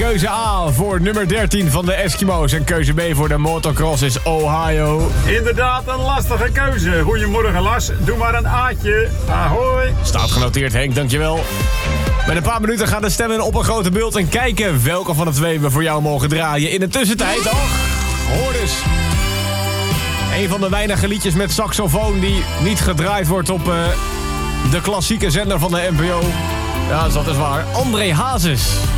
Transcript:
keuze A voor nummer 13 van de Eskimo's. En keuze B voor de motocross is Ohio. Inderdaad, een lastige keuze. Goedemorgen Lars, doe maar een A'tje. Ahoy. Staat genoteerd, Henk, dankjewel. Met een paar minuten gaan de stemmen op een grote beeld en kijken welke van de twee we voor jou mogen draaien. In de tussentijd, hoor dus. Een van de weinige liedjes met saxofoon die niet gedraaid wordt op de klassieke zender van de NPO. Ja, dat is waar. André Hazes.